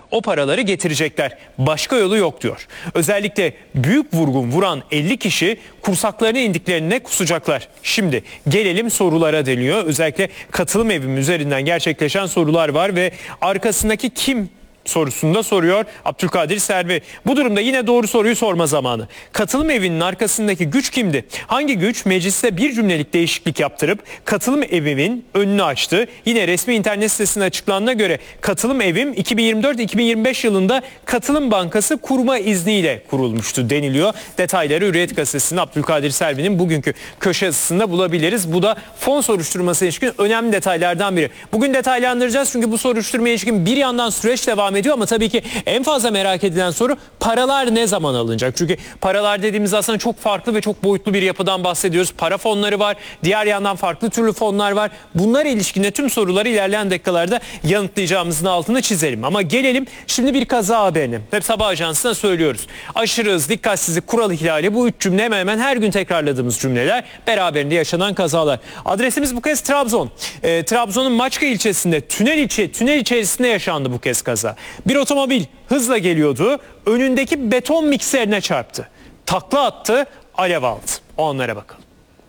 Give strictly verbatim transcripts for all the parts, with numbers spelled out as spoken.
o paraları getirecekler. Başka yolu yok diyor. Özellikle büyük vurgun vuran elli kişi kursaklarını indiklerine kusacaklar. Şimdi gelelim sorulara deniyor. Özellikle katılım evim üzerinden gerçekleşen sorular var ve arkasındaki kim sorusunda soruyor Abdülkadir Selvi. Bu durumda yine doğru soruyu sorma zamanı. Katılım evinin arkasındaki güç kimdi? Hangi güç mecliste bir cümlelik değişiklik yaptırıp katılım evinin önünü açtı? Yine resmi internet sitesinde açıklandığına göre katılım evim iki bin yirmi dört iki bin yirmi beş yılında Katılım Bankası kurma izniyle kurulmuştu deniliyor. Detayları Hürriyet Gazetesi'nin Abdülkadir Selvi'nin bugünkü köşe yazısında bulabiliriz. Bu da fon soruşturmasına ilişkin önemli detaylardan biri. Bugün detaylandıracağız çünkü bu soruşturmaya ilişkin bir yandan süreç devam ediyor ama tabii ki en fazla merak edilen soru paralar ne zaman alınacak? Çünkü paralar dediğimiz aslında çok farklı ve çok boyutlu bir yapıdan bahsediyoruz. Para fonları var, diğer yandan farklı türlü fonlar var. Bunlara ilişkin tüm soruları ilerleyen dakikalarda yanıtlayacağımızın altını çizelim. Ama gelelim şimdi bir kaza haberine. Hep Sabah Ajansı'na söylüyoruz. Aşırı hız, dikkatsizlik, kural ihlali, bu üç cümle hemen hemen her gün tekrarladığımız cümleler, beraberinde yaşanan kazalar. Adresimiz bu kez Trabzon. E, Trabzon'un Maçka ilçesinde tünel içi tünel içerisinde yaşandı bu kez kaza. Bir otomobil hızla geliyordu, önündeki beton mikserine çarptı. Takla attı, alev aldı. O anlara bakalım.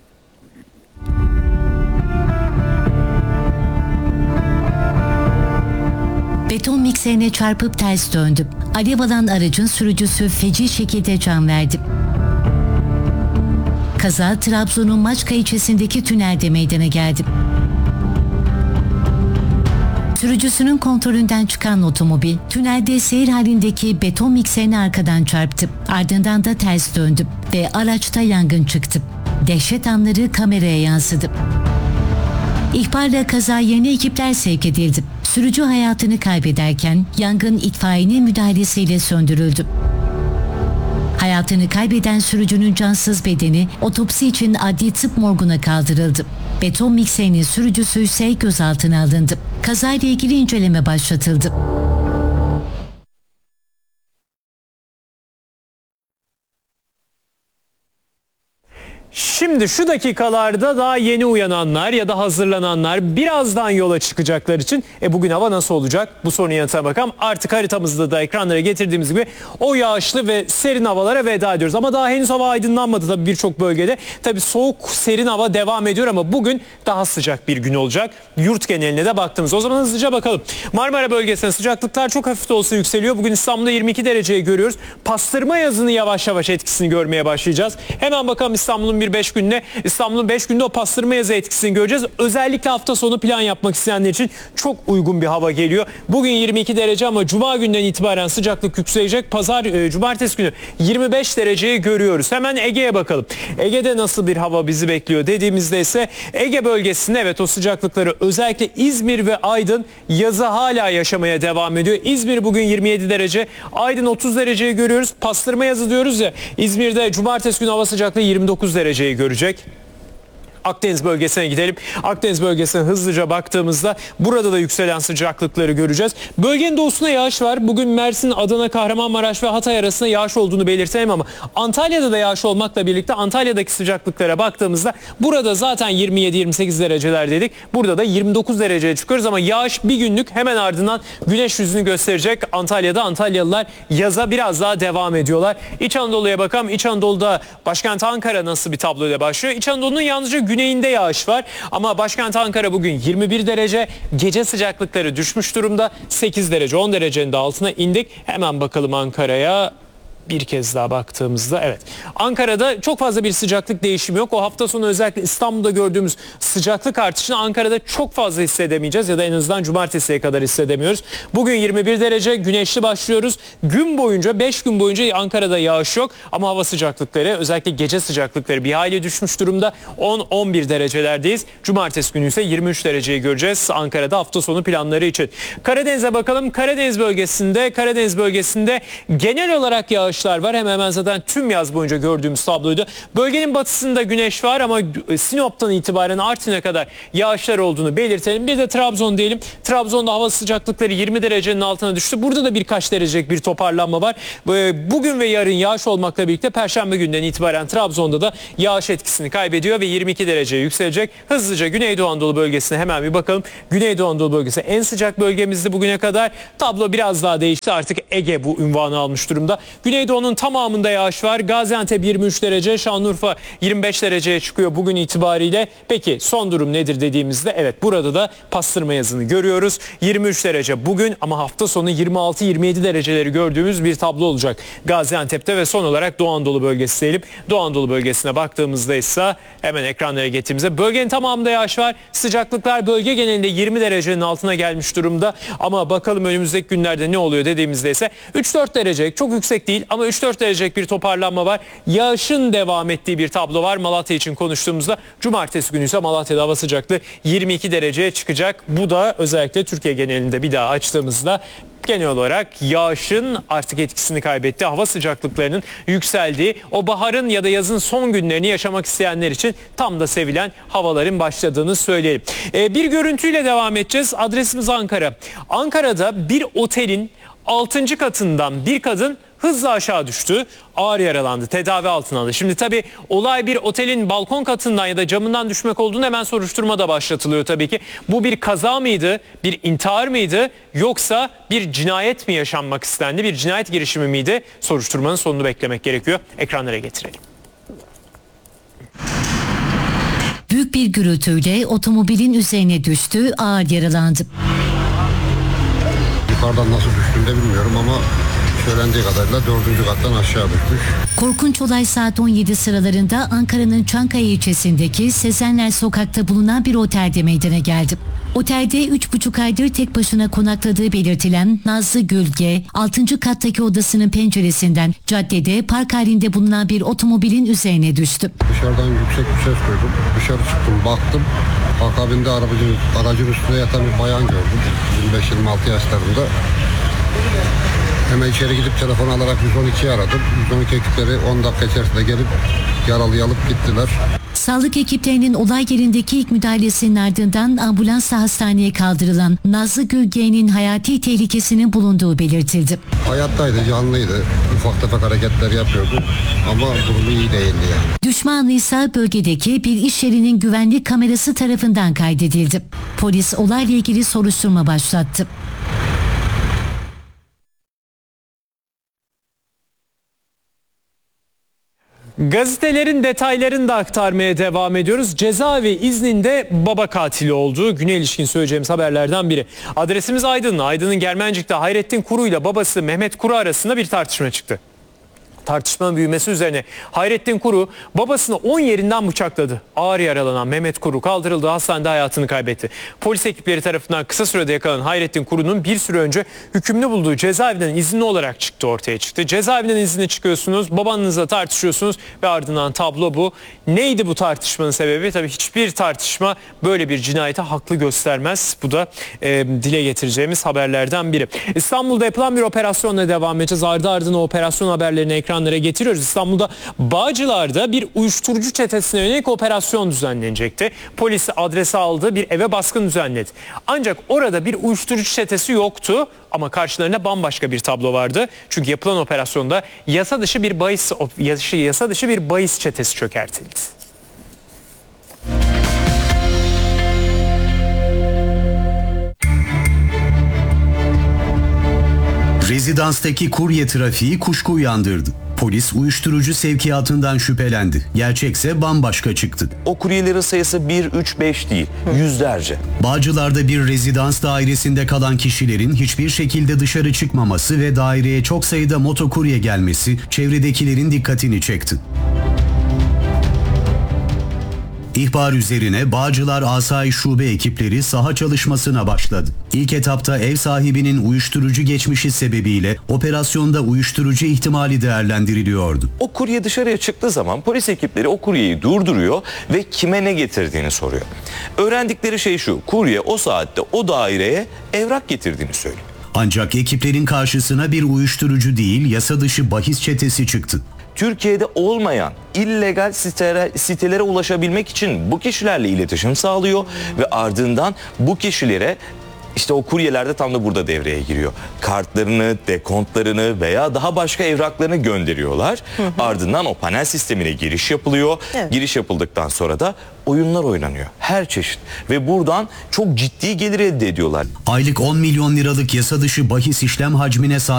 Beton mikserine çarpıp ters döndü. Alev alan aracın sürücüsü feci şekilde can verdi. Kaza Trabzon'un Maçka ilçesindeki tünelde meydana geldi. Sürücüsünün kontrolünden çıkan otomobil tünelde seyir halindeki beton mikserine arkadan çarptı. Ardından da ters döndü ve araçta yangın çıktı. Dehşet anları kameraya yansıdı. İhbarla kaza yerine ekipler sevk edildi. Sürücü hayatını kaybederken yangın itfaiyenin müdahalesiyle söndürüldü. Hayatını kaybeden sürücünün cansız bedeni otopsi için adli tıp morguna kaldırıldı. Beton mikserinin sürücüsü ise gözaltına alındı. Kazayla ilgili inceleme başlatıldı. Şimdi şu dakikalarda daha yeni uyananlar ya da hazırlananlar birazdan yola çıkacaklar için e bugün hava nasıl olacak? Bu sorunun yanıtına bakalım. Artık haritamızda da ekranlara getirdiğimiz gibi o yağışlı ve serin havalara veda ediyoruz. Ama daha henüz hava aydınlanmadı tabii birçok bölgede. Tabii soğuk serin hava devam ediyor ama bugün daha sıcak bir gün olacak. Yurt geneline de baktığımız. O zaman hızlıca bakalım. Marmara bölgesinde sıcaklıklar çok hafif de olsa yükseliyor. Bugün İstanbul'da yirmi iki dereceyi görüyoruz. Pastırma yazını yavaş yavaş etkisini görmeye başlayacağız. Hemen bakalım İstanbul'un bir beş günde, İstanbul'un beş günde o pastırma yazı etkisini göreceğiz. Özellikle hafta sonu plan yapmak isteyenler için çok uygun bir hava geliyor. Bugün yirmi iki derece ama Cuma günden itibaren sıcaklık yükselecek. Pazar, e, Cumartesi günü yirmi beş dereceyi görüyoruz. Hemen Ege'ye bakalım. Ege'de nasıl bir hava bizi bekliyor dediğimizde ise Ege bölgesinde evet o sıcaklıkları özellikle İzmir ve Aydın yazı hala yaşamaya devam ediyor. İzmir bugün yirmi yedi derece, Aydın otuz dereceyi görüyoruz. Pastırma yazı diyoruz ya, İzmir'de Cumartesi günü hava sıcaklığı yirmi dokuz dereceyi görecek. Akdeniz bölgesine gidelim. Akdeniz bölgesine hızlıca baktığımızda burada da yükselen sıcaklıkları göreceğiz. Bölgenin doğusuna yağış var. Bugün Mersin, Adana, Kahramanmaraş ve Hatay arasında yağış olduğunu belirtelim ama Antalya'da da yağış olmakla birlikte Antalya'daki sıcaklıklara baktığımızda burada zaten yirmi yedi yirmi sekiz dereceler dedik. Burada da yirmi dokuz dereceye çıkıyoruz ama yağış bir günlük, hemen ardından güneş yüzünü gösterecek. Antalya'da Antalyalılar yaza biraz daha devam ediyorlar. İç Anadolu'ya bakalım. İç Anadolu'da başkent Ankara nasıl bir tabloyla başlıyor? İç Anadolu'nun yalnızca güneyinde yağış var ama başkent Ankara bugün yirmi bir derece, gece sıcaklıkları düşmüş durumda, sekiz derece, on derecenin de altına indik. Hemen bakalım Ankara'ya. Bir kez daha baktığımızda evet Ankara'da çok fazla bir sıcaklık değişimi yok. O hafta sonu özellikle İstanbul'da gördüğümüz sıcaklık artışını Ankara'da çok fazla hissedemeyeceğiz ya da en azından Cumartesi'ye kadar hissedemiyoruz. Bugün yirmi bir derece, güneşli başlıyoruz. Gün boyunca beş gün boyunca Ankara'da yağış yok ama hava sıcaklıkları özellikle gece sıcaklıkları bir hayli düşmüş durumda. on on bir derecelerdeyiz. Cumartesi günü ise yirmi üç dereceyi göreceğiz Ankara'da hafta sonu planları için. Karadeniz'e bakalım. Karadeniz bölgesinde Karadeniz bölgesinde genel olarak yağış yağışlar var. Hemen hemen zaten tüm yaz boyunca gördüğümüz tabloydu. Bölgenin batısında güneş var ama Sinop'tan itibaren Artvin'e kadar yağışlar olduğunu belirtelim. Bir de Trabzon diyelim. Trabzon'da hava sıcaklıkları yirmi derecenin altına düştü. Burada da birkaç derecelik bir toparlanma var. Bugün ve yarın yağış olmakla birlikte Perşembe günden itibaren Trabzon'da da yağış etkisini kaybediyor ve yirmi iki dereceye yükselecek. Hızlıca Güneydoğu Anadolu bölgesine hemen bir bakalım. Güneydoğu Anadolu bölgesi en sıcak bölgemizdi bugüne kadar. Tablo biraz daha değişti. Artık Ege bu unvanı almış durumda. Güneydoğu'nun tamamında yağış var. Gaziantep yirmi üç derece, Şanlıurfa yirmi beş dereceye çıkıyor bugün itibariyle. Peki son durum nedir dediğimizde evet burada da pastırma yazını görüyoruz. yirmi üç derece bugün ama hafta sonu yirmi altı yirmi yedi dereceleri gördüğümüz bir tablo olacak Gaziantep'te ve son olarak Doğu Anadolu bölgesi diyelim. Doğu Anadolu bölgesine baktığımızda ise hemen ekranlara getirdiğimizde bölgenin tamamında yağış var. Sıcaklıklar bölge genelinde yirmi derecenin altına gelmiş durumda ama bakalım önümüzdeki günlerde ne oluyor dediğimizde ise üç dört derece çok yüksek değil ama üç dört derecelik bir toparlanma var. Yağışın devam ettiği bir tablo var. Malatya için konuştuğumuzda cumartesi günü ise Malatya'da hava sıcaklığı yirmi iki dereceye çıkacak. Bu da özellikle Türkiye genelinde bir daha açtığımızda genel olarak yağışın artık etkisini kaybettiği, hava sıcaklıklarının yükseldiği, o baharın ya da yazın son günlerini yaşamak isteyenler için tam da sevilen havaların başladığını söyleyelim. Ee, bir görüntüyle devam edeceğiz. Adresimiz Ankara. Ankara'da bir otelin altıncı katından bir kadın hızla aşağı düştü. Ağır yaralandı. Tedavi altına alındı. Şimdi tabii olay bir otelin balkon katından ya da camından düşmek olduğunu hemen soruşturma da başlatılıyor tabii ki. Bu bir kaza mıydı? Bir intihar mıydı? Yoksa bir cinayet mi yaşanmak istendi? Bir cinayet girişimi miydi? Soruşturmanın sonunu beklemek gerekiyor. Ekranlara getirelim. Büyük bir gürültüyle otomobilin üzerine düştü, ağır yaralandı. Yukarıdan nasıl düştüğünü de bilmiyorum ama söylendiği kadarıyla dördüncü kattan aşağı düşmüş. Korkunç olay saat on yedi sıralarında Ankara'nın Çankaya ilçesindeki Sezenler Sokak'ta bulunan bir otelde meydana geldi. Otelde üç buçuk aydır tek başına konakladığı belirtilen Nazlı Gülge, altıncı kattaki odasının penceresinden caddede park halinde bulunan bir otomobilin üzerine düştü. Dışarıdan yüksek bir ses duydum. Dışarı çıktım, baktım. Akabinde aracın, aracın üstünde yatan bir bayan gördüm. yirmi beş yirmi altı yaşlarında. Hemen içeri gidip telefon alarak yüz on ikiyi aradım. yüz on iki ekipleri on dakika içerisinde gelip yaralıyı alıp gittiler. Sağlık ekiplerinin olay yerindeki ilk müdahalesinin ardından ambulansla hastaneye kaldırılan Nazlı Gülge'nin hayati tehlikesinin bulunduğu belirtildi. Hayattaydı, canlıydı. Ufak tefek hareketler yapıyordu ama durumu iyi değildi yani. Düşmanlı ise bölgedeki bir iş yerinin güvenlik kamerası tarafından kaydedildi. Polis olayla ilgili soruşturma başlattı. Gazetelerin detaylarını da aktarmaya devam ediyoruz. Cezaevi izninde baba katili olduğu güne ilişkin söyleyeceğimiz haberlerden biri. Adresimiz Aydın. Aydın'ın Germencik'te Hayrettin Kuru ile babası Mehmet Kuru arasında bir tartışma çıktı. Tartışmanın büyümesi üzerine Hayrettin Kuru babasını on yerinden bıçakladı. Ağır yaralanan Mehmet Kuru kaldırıldığı hastanede hayatını kaybetti. Polis ekipleri tarafından kısa sürede yakalanan Hayrettin Kuru'nun bir süre önce hükümlü bulduğu cezaevinden izinli olarak çıktı ortaya çıktı. Cezaevinden izinli çıkıyorsunuz, babanızla tartışıyorsunuz ve ardından tablo bu. Neydi bu tartışmanın sebebi? Tabii hiçbir tartışma böyle bir cinayete haklı göstermez. Bu da e, dile getireceğimiz haberlerden biri. İstanbul'da yapılan bir operasyonla devam edeceğiz. Ardı ardına operasyon haberlerini ekranlara getiriyoruz. İstanbul'da Bağcılar'da bir uyuşturucu çetesine yönelik operasyon düzenlenecekti. Polis adresi aldı, bir eve baskın düzenledi. Ancak orada bir uyuşturucu çetesi yoktu ama karşılarında bambaşka bir tablo vardı. Çünkü yapılan operasyonda yasa dışı bir bahis yasa dışı bir bahis çetesi çökertildi. Rezidanstaki kurye trafiği kuşku uyandırdı. Polis uyuşturucu sevkiyatından şüphelendi. Gerçekse bambaşka çıktı. O kuryelerin sayısı bir, üç, beş değil, yüzlerce. Bağcılar'da bir rezidans dairesinde kalan kişilerin hiçbir şekilde dışarı çıkmaması ve daireye çok sayıda motokurye gelmesi çevredekilerin dikkatini çekti. İhbar üzerine Bağcılar Asayiş Şube ekipleri saha çalışmasına başladı. İlk etapta ev sahibinin uyuşturucu geçmişi sebebiyle operasyonda uyuşturucu ihtimali değerlendiriliyordu. O kurye dışarıya çıktığı zaman polis ekipleri o kuryeyi durduruyor ve kime ne getirdiğini soruyor. Öğrendikleri şey şu: kurye o saatte o daireye evrak getirdiğini söylüyor. Ancak ekiplerin karşısına bir uyuşturucu değil, yasa dışı bahis çetesi çıktı. Türkiye'de olmayan illegal sitelere, sitelere ulaşabilmek için bu kişilerle iletişim sağlıyor ve ardından bu kişilere işte o kuryeler de tam da burada devreye giriyor. Kartlarını, dekontlarını veya daha başka evraklarını gönderiyorlar. Hı hı. Ardından o panel sistemine giriş yapılıyor. Evet. Giriş yapıldıktan sonra da oyunlar oynanıyor. Her çeşit. Ve buradan çok ciddi gelir elde ediyorlar. Aylık on milyon liralık yasa dışı bahis işlem hacmine sahip